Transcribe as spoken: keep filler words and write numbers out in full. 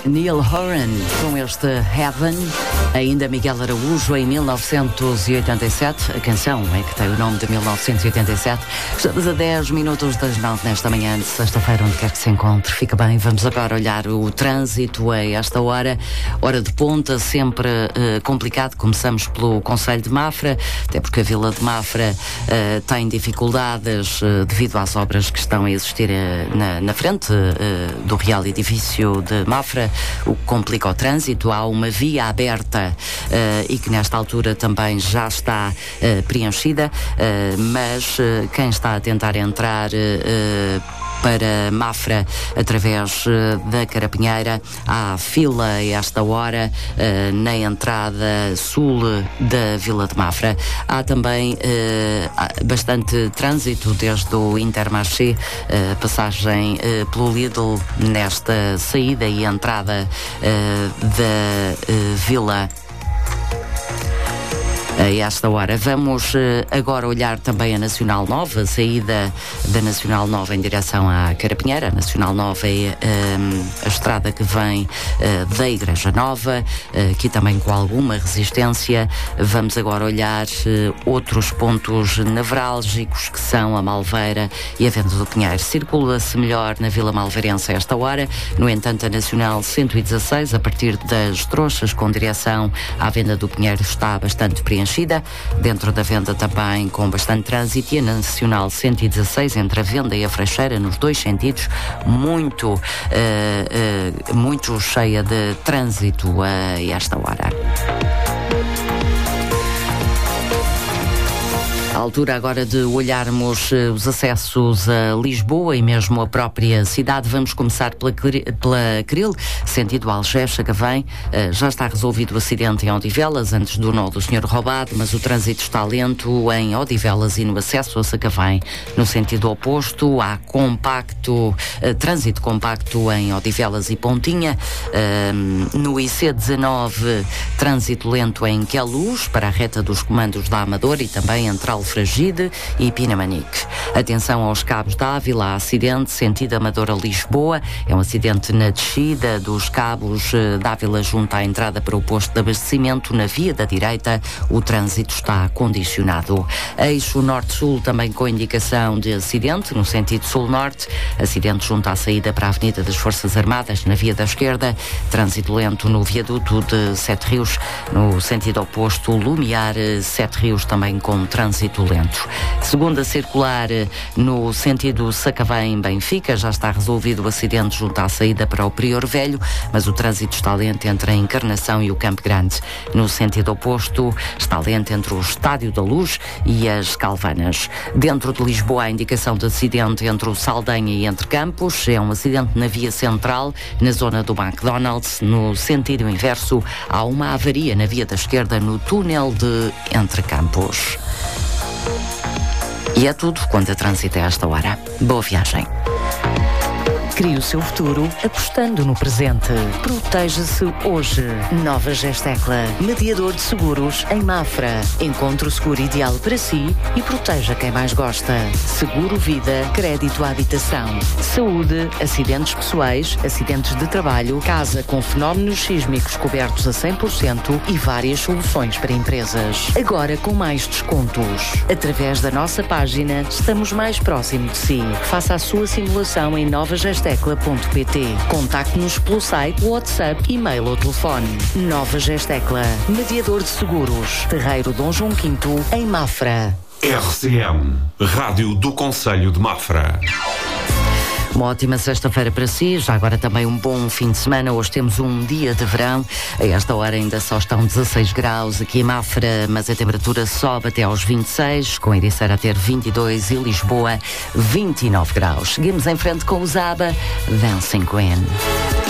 Neil Horan com este Heaven, ainda Miguel Araújo em mil novecentos e oitenta e sete, a canção é que tem o nome de mil novecentos e oitenta e sete. Estamos a dez minutos das nove nesta manhã de sexta-feira, onde quer que se encontre. Fica bem, vamos agora olhar o trânsito a esta hora, hora de ponta, sempre uh, complicado. Começamos pelo Concelho de Mafra, até porque a Vila de Mafra uh, tem dificuldades uh, devido às obras que estão a existir uh, na, na frente uh, do Real Edifício de Mafra, o que complica o trânsito. Há uma via aberta uh, e que nesta altura também já está uh, preenchida, uh, mas uh, quem está a tentar entrar uh, para Mafra através uh, da Carapinheira, há fila a esta hora uh, na entrada sul da Vila de Mafra. Há também uh, bastante trânsito desde o Intermarché, uh, passagem uh, pelo Lidl nesta saída e entrada uh, da uh, Vila a esta hora. Vamos uh, agora olhar também a Nacional nove, a saída da Nacional nove em direção à Carapinheira. A Nacional nove é um, a estrada que vem uh, da Igreja Nova, uh, aqui também com alguma resistência. Vamos agora olhar uh, outros pontos nevrálgicos, que são a Malveira e a Venda do Pinheiro. Circula-se melhor na Vila Malveirense a esta hora. No entanto, a Nacional cento e dezasseis, a partir das Trouxas, com direção à Venda do Pinheiro, está bastante preenchida. Dentro da Venda também com bastante trânsito, e a Nacional cento e dezasseis, entre a Venda e a Freixeira, nos dois sentidos, muito, uh, uh, muito cheia de trânsito a esta hora. A altura agora de olharmos uh, os acessos a Lisboa e mesmo a própria cidade. Vamos começar pela, pela Cril, sentido Algés, Sacavém. Uh, já está resolvido o acidente em Odivelas, antes do nó do Senhor Roubado, mas o trânsito está lento em Odivelas e no acesso a Sacavém. No sentido oposto, há compacto, uh, trânsito compacto em Odivelas e Pontinha. Uh, no I C dezanove, trânsito lento em Queluz, para a reta dos comandos da Amadora, e também entre Alfragide e Pinamanique. Atenção aos Cabos da Ávila, há acidente sentido Amadora-Lisboa. É um acidente na descida dos Cabos da Ávila junto à entrada para o posto de abastecimento. Na via da direita, o trânsito está condicionado. Eixo Norte-Sul também com indicação de acidente no sentido Sul-Norte. Acidente junto à saída para a Avenida das Forças Armadas, na via da esquerda. Trânsito lento no viaduto de Sete Rios. No sentido oposto, Lumiar, Sete Rios, também com trânsito lento. Segunda circular no sentido Sacavém-Benfica, já está resolvido o acidente junto à saída para o Prior Velho, mas o trânsito está lento entre a Encarnação e o Campo Grande. No sentido oposto, está lento entre o Estádio da Luz e as Calvanas. Dentro de Lisboa, a indicação de acidente entre o Saldanha e Entre Campos. É um acidente na via central, na zona do McDonald's. No sentido inverso, há uma avaria na via da esquerda no túnel de Entre Campos. E é tudo quanto a trânsito a esta hora. Boa viagem. Crie o seu futuro apostando no presente. Proteja-se hoje. Nova Gestecla, mediador de seguros em Mafra. Encontre o seguro ideal para si e proteja quem mais gosta. Seguro vida, crédito à habitação, saúde, acidentes pessoais, acidentes de trabalho, casa com fenómenos sísmicos cobertos a cem por cento e várias soluções para empresas. Agora com mais descontos. Através da nossa página, estamos mais próximo de si. Faça a sua simulação em Nova Gestecla. Gestecla ponto pt. Contacte-nos pelo site, WhatsApp, e-mail ou telefone. Nova Gestecla, mediador de seguros. Terreiro Dom João quinto, em Mafra. R C M, Rádio do Concelho de Mafra. Uma ótima sexta-feira para si, já agora também um bom fim de semana. Hoje temos um dia de verão, a esta hora ainda só estão dezasseis graus aqui em Mafra, mas a temperatura sobe até aos vinte e seis, com Ericeira a ter vinte e dois e Lisboa vinte e nove graus. Seguimos em frente com o Zaba, Dancing Queen.